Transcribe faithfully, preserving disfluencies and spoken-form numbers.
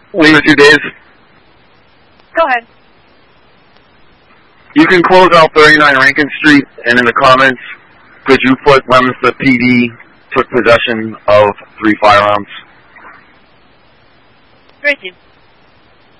leave it two days? Go ahead. You can close out thirty-nine Rankin Street, and in the comments, could you put Leominster P D took possession of three firearms? Great, team.